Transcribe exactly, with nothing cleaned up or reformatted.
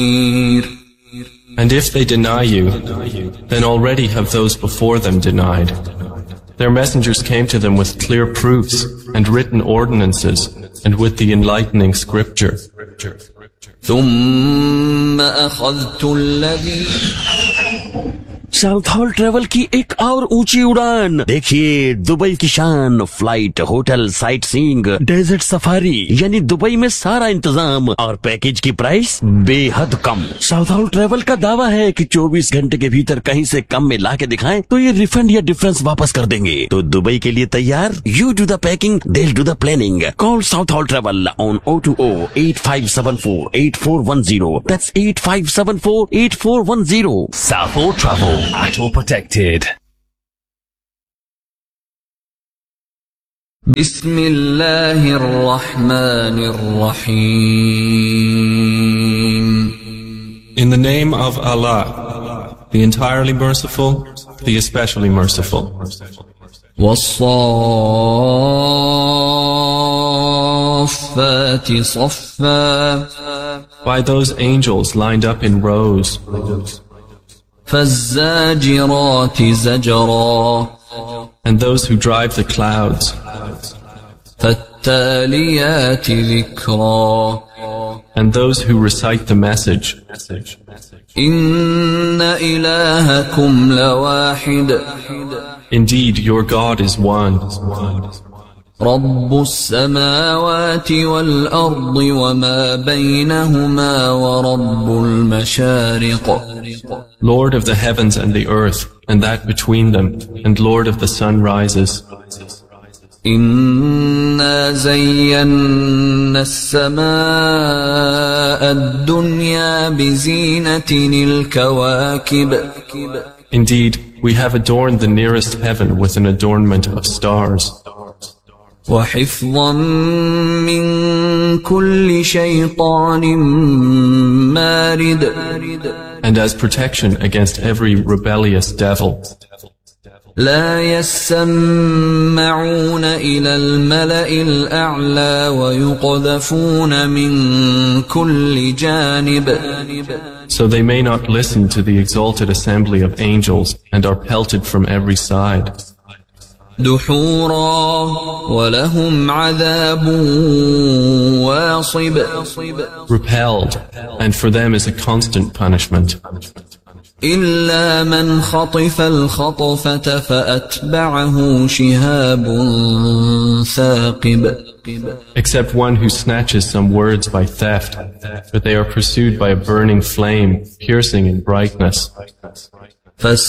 And if they deny you, then already have those before them denied. Their messengers came to them with clear proofs and written ordinances and with the enlightening scripture. ثم أخذت الذي south hall travel की एक और ऊंची उड़ान। देखिए Dubai की शान, flight, hotel, sight seeing, desert safari, यानी Dubai में सारा इंतजाम और पैकेज की प्राइस बेहद कम। साउथ हॉल ट्रेवल का दावा है कि चौबीस घंटे के भीतर कहीं से कम में ला के दिखाएं तो ये रिफंड या डिफरेंस वापस कर देंगे। तो दुबई के लिए तैयार? You do the packing, they will do the planning. Call south hall travel on O two O eight five seven four eight four one zero. That's eight five seven four eight four one zero. South Hall Travel, Auto Protected. Bismillahir Rahmanir Rahim. In the name of Allah, the entirely merciful, the especially merciful. وَالصَّافَّاتِ صَفًّا. By those angels lined up in rows. فَالزَّاجِرَاتِ زَجْرًا. And those who drive the clouds. فَالتَّالِيَاتِ ذِكْرًا. And those who recite the message. إِنَّ إِلَٰهَكُمْ لَوَاحِدٌ. Indeed, your God is one. رب السماوات والأرض وما بينهما ورب المشارق. Lord of the heavens and the earth, and that between them, and Lord of the sunrises. إنا زينا السماء الدنيا بزينة الكواكب. Indeed, we have adorned the nearest heaven with an adornment of stars. وحفظا من كل شيطان مارد. And as protection against every rebellious devil. لا يسمعون إلى الملأ الأعلى ويقذفون من كل جانب. So they may not listen to the exalted assembly of angels and are pelted from every side. دحورا ولهم عذاب واصب. Repelled, and for them is a constant punishment. إلا من خطف الخطفة فأتبعه شهاب ثاقب. Except one who snatches some words by theft, but they are pursued by a burning flame, piercing in brightness.